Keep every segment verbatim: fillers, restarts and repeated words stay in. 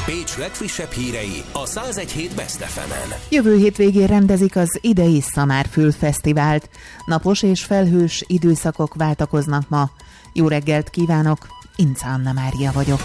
Pécs legfrissebb hírei a száz egy hét Best ef emen. Jövő hétvégén rendezik az idei Szamárfül Fesztivált. Napos és felhős időszakok váltakoznak ma. Jó reggelt kívánok, Ince Anna Mária vagyok.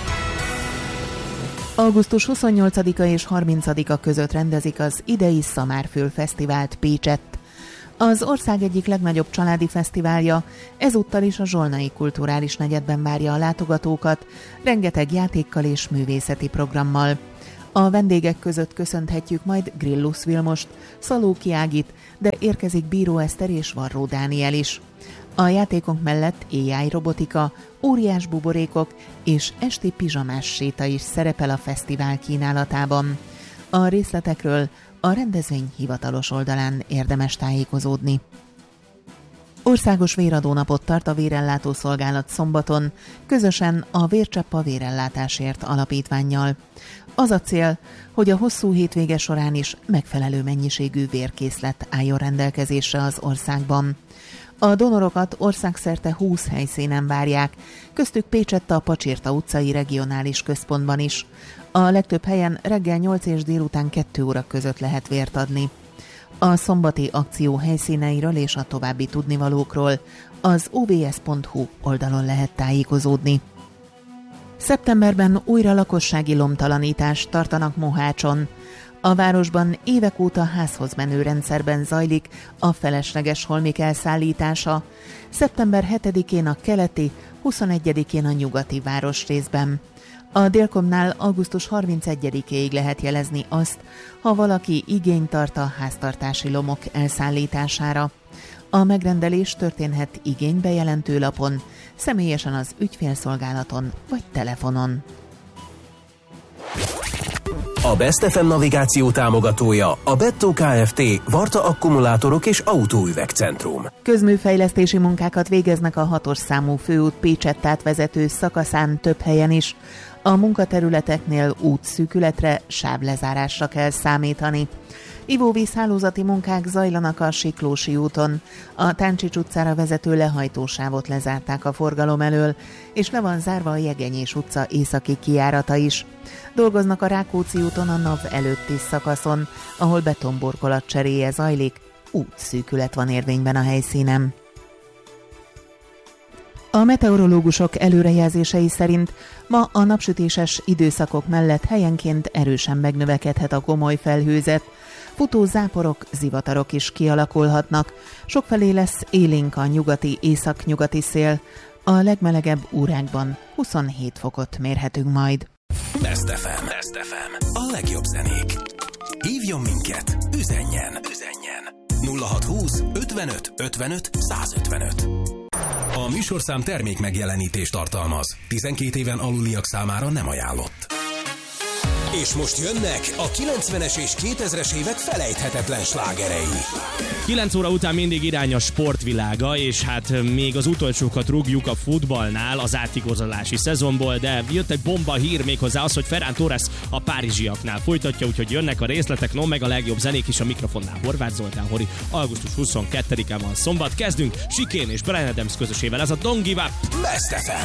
augusztus huszonnyolcadika és harmincadika között rendezik az idei Szamárfül Fesztivált Pécsett. Az ország egyik legnagyobb családi fesztiválja, ezúttal is a zsolnai kulturális negyedben várja a látogatókat, rengeteg játékkal és művészeti programmal. A vendégek között köszönhetjük majd Grillus Vilmost, Szalóki Ágit, de érkezik Bíró Eszter és Varró Dániel is. A játékok mellett á i robotika, óriás buborékok és esti pizsamás séta is szerepel a fesztivál kínálatában. A részletekről a rendezvény hivatalos oldalán érdemes tájékozódni. Országos véradónapot tart a Vérellátó Szolgálat szombaton, közösen a Vércsepp a Vérellátásért alapítvánnyal. Az a cél, hogy a hosszú hétvége során is megfelelő mennyiségű vérkészlet álljon rendelkezésre az országban. A donorokat országszerte húsz helyszínen várják, köztük Pécsett a Pacsirta utcai regionális központban is. A legtöbb helyen reggel nyolc és délután kettő óra között lehet vért adni. A szombati akció helyszíneiről és a további tudnivalókról az o vé es pont hú oldalon lehet tájékozódni. Szeptemberben újra lakossági lomtalanítást tartanak Mohácson. A városban évek óta házhoz menő rendszerben zajlik a felesleges holmik elszállítása. Szeptember hetedikén a keleti, huszonegyedikén a nyugati városrészben. A Délkomnál augusztus harmincegyedikéig lehet jelezni azt, ha valaki igényt tart a háztartási lomok elszállítására. A megrendelés történhet igénybejelentő lapon, személyesen az ügyfélszolgálaton vagy telefonon. A Best ef em navigáció támogatója a Bettó Kft. Varta akkumulátorok és autóüvegcentrum. Közműfejlesztési munkákat végeznek a hatos számú főút Pécsett átvezető szakaszán több helyen is. A munkaterületeknél útszűkületre, sávlezárásra kell számítani. Ivóvízhálózati munkák zajlanak a Siklósi úton. A Táncsics utcára vezető lehajtósávot lezárták a forgalom elől, és le van zárva a Jegenyés utca északi kijárata is. Dolgoznak a Rákóczi úton a NAV előtti szakaszon, ahol betonburkolat cseréje zajlik, útszűkület van érvényben a helyszínen. A meteorológusok előrejelzései szerint ma a napsütéses időszakok mellett helyenként erősen megnövekedhet a gomoly felhőzet, futó záporok, zivatarok is kialakulhatnak, sokfelé lesz élénk a nyugati, északnyugati szél, a legmelegebb órákban huszonhét fokot mérhetünk majd. Best ef em. Best ef em. A legjobb zenék. Hívjon minket, üzenjen, üzenjen. nulla hat húsz ötvenöt ötvenöt százötvenöt. A műsorszám termék megjelenítést tartalmaz. tizenkét éven aluliak számára nem ajánlott. És most jönnek a kilencvenes és kétezres évek felejthetetlen slágerei. kilenc óra után mindig irány a sportvilága, és hát még az utolsókat rúgjuk a futballnál az átigazolási szezonból, de jött egy bomba hír méghozzá az, hogy Ferran Torres a párizsiaknál folytatja, úgyhogy jönnek a részletek, no meg a legjobb zenék is a mikrofonnál. Horváth Zoltán Hori, augusztus huszonkettedikén van szombat. Kezdünk Chicane és Bryan Adams közösével, ez a Don't Give Up. Best ef em.